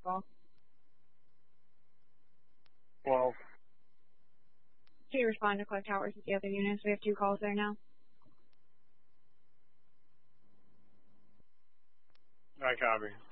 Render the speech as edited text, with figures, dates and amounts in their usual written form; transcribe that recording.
call. 12. Can you respond to Clark Towers with the other units? We have 2 calls there now. I copy.